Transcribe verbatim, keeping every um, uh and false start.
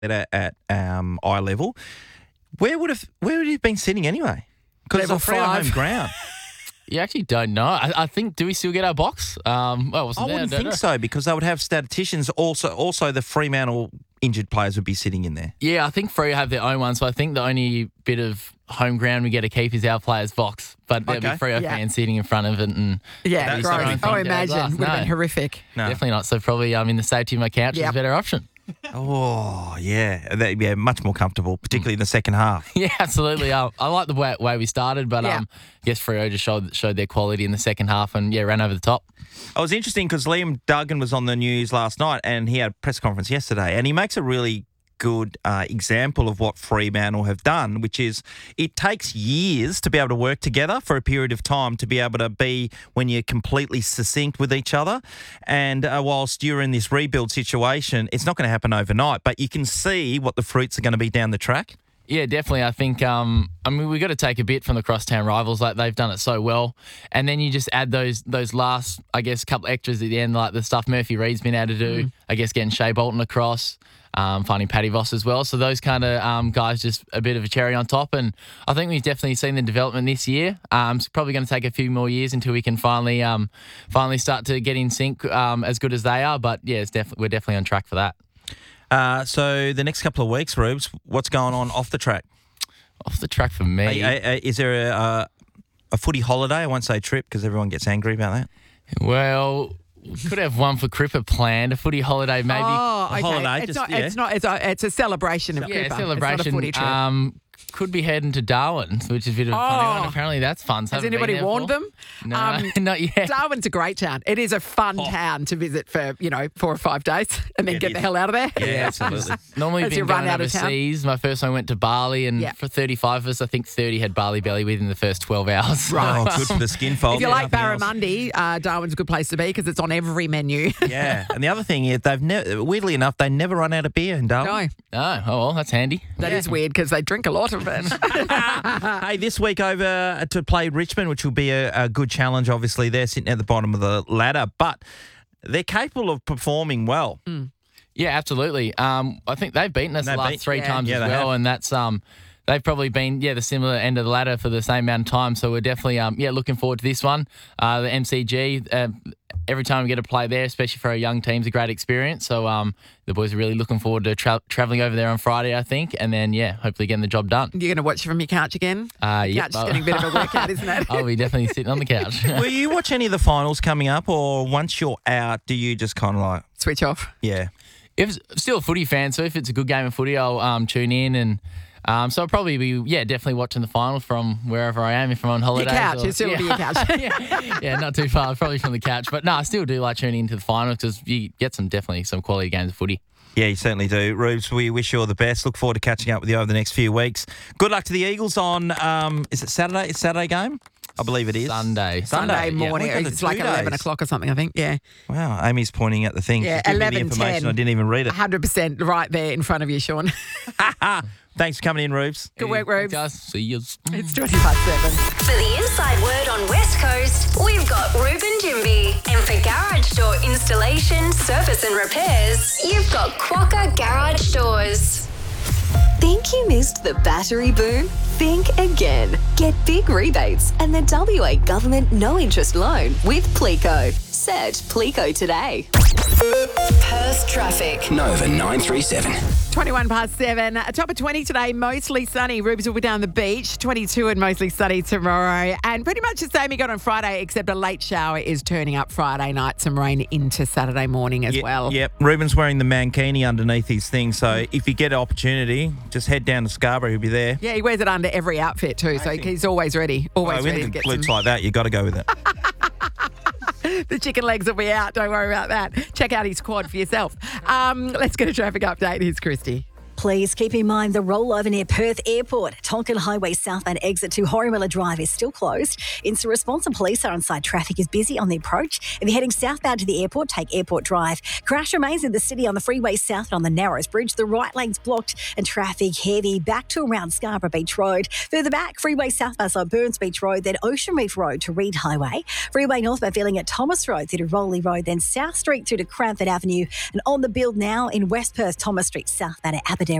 at, at um, eye level, where would have where would he have been sitting anyway? Because it's Level a Freo five. home ground. You actually don't know. I, I think, do we still get our box? Um, well, it wasn't I there, wouldn't don't think know. so because they would have statisticians. Also, also the Fremantle injured players would be sitting in there. Yeah, I think Freo have their own one, so I think the only bit of home ground we get to keep is our players' box. But there'll Okay. be Freo Yeah. fans sitting in front of it and Yeah, That's gross. the only Oh, thing. imagine. Glass. Would have been No. horrific. No. Definitely not. So probably um, in the safety of my couch is Yep. a better option. Oh, yeah. That, yeah, much more comfortable, particularly in the second half. Yeah, absolutely. Uh, I like the way, way we started, but Yeah. um, I guess Freo just showed showed their quality in the second half and, yeah, ran over the top. It was interesting because Liam Duggan was on the news last night and he had a press conference yesterday and he makes a really good uh, example of what Fremantle have done, which is it takes years to be able to work together for a period of time to be able to be when you're completely succinct with each other. And uh, whilst you're in this rebuild situation, it's not going to happen overnight, but you can see what the fruits are going to be down the track. Yeah, definitely. I think, um, I mean, we've got to take a bit from the crosstown rivals. Like, they've done it so well. And then you just add those those last, I guess, couple extras at the end, like the stuff Murphy Reed's been able to do. Mm. I guess getting Shea Bolton across, um, finding Paddy Voss as well. So those kind of um, guys, just a bit of a cherry on top. And I think we've definitely seen the development this year. Um, it's probably going to take a few more years until we can finally um, finally start to get in sync um, as good as they are. But, yeah, it's def- we're definitely on track for that. Uh, so the next couple of weeks, Rubes, what's going on off the track? Off the track for me. Are- are- are- is there a, uh, a footy holiday? I won't say trip because everyone gets angry about that. Well, we could have one for Cripper planned, a footy holiday maybe. Oh, A okay. holiday, it's, just- not, yeah. it's not. It's a. It's a celebration of Yeah, Cripper. celebration. It's not a footy trip. Um, could be heading to Darwin, which is a bit of a funny Oh. one. Apparently that's fun. So Has haven't been anybody there warned before. them? No, Um, not yet. Darwin's a great town. It is a fun Oh. town to visit for, you know, four or five days and then It get is. the hell out of there. Yeah, absolutely. Normally As you been run going out of town. overseas. My first one went to Bali, and Yeah. for thirty-five of us, I think thirty had barley belly within the first twelve hours. Right. Oh, good for the skin fold. If you yeah, like nothing else. barramundi, uh, Darwin's a good place to be because it's on every menu. Yeah, and the other thing is they've never, weirdly enough, they never run out of beer in Darwin. no, Oh, oh well, that's handy. that is weird because they drink a lot of it. Hey, this week over to play Richmond, which will be a, a good challenge. Obviously, they're sitting at the bottom of the ladder, but they're capable of performing well. Yeah, absolutely. Um, I think they've beaten us They've the last beat- three Yeah. times Yeah, as they well, have. and that's um, they've probably been yeah the similar end of the ladder for the same amount of time. So we're definitely um, yeah looking forward to this one. Uh, the M C G. Uh, Every time we get to play there, especially for our young teams, a great experience. So um, the boys are really looking forward to tra- travelling over there on Friday, I think, and then yeah, hopefully getting the job done. You're going to watch from your couch again? Uh, Your yep, couch is I'll- getting a bit of a workout, isn't it? I'll be definitely sitting on the couch. Will you watch any of the finals coming up, or once you're out, do you just kind of like, Switch off. yeah? If it's still a footy fan, so if it's a good game of footy, I'll um, tune in and. Um, so I'll probably be, yeah, definitely watching the final from wherever I am if I'm on Your holiday. couch. You're still yeah. to your couch. yeah, yeah, not too far, probably from the couch. But no, I still do like tuning into the final because you get some definitely some quality games of footy. Yeah, you certainly do. Rubes, we wish you all the best. Look forward to catching up with you over the next few weeks. Good luck to the Eagles on, um, is it Saturday? It's Saturday game? I believe it is. Sunday. Sunday, Sunday yeah. morning. We've got the It's like two eleven days. o'clock or something, I think. Yeah. Wow, Amy's pointing at the thing. Yeah, She's giving me the eleven information. ten. I didn't even read it. one hundred percent right there in front of you, Sean. Thanks for coming in, Rubes. Good work, Rubes. Guys, see you. It's twenty past seven. For the inside word on West Coast, we've got Ruben Jimby. And for garage door installation, service and repairs, you've got Quokka Garage Doors. Think you missed the battery boom? Think again. Get big rebates and the W A government no-interest loan with Plico. Search Plico today. Perth traffic. Nova nine three seven. twenty-one past seven. A top of twenty today, mostly sunny. Rubes will be down the beach. twenty-two and mostly sunny tomorrow. And pretty much the same you got on Friday, except a late shower is turning up Friday night. Some rain into Saturday morning as Ye- well. Yep. Ruben's wearing the mankini underneath his thing, so if you get an opportunity, just head down to Scarborough. He'll be there. Yeah, he wears it under every outfit too, so Amazing. he's always ready. Always Oh, ready to with get glutes some. like that, you got to go with it. The chicken legs will be out. Don't worry about that. Check out his quad for yourself. Um, let's get a traffic update. Here's Christy. Please keep in mind the rollover near Perth Airport. Tonkin Highway southbound exit to Horrimilla Drive is still closed. Insta Response and police are on site. Traffic is busy on the approach. If you're heading southbound to the airport, take Airport Drive. Crash remains in the city on the freeway south and on the Narrows Bridge. The right lane's blocked and traffic heavy back to around Scarborough Beach Road. Further back, freeway southbound on Burns Beach Road, then Ocean Reef Road to Reed Highway. Freeway northbound feeling at Thomas Road through to Rowley Road, then South Street through to Cranford Avenue. And on the build now in West Perth, Thomas Street southbound at Aberdeen.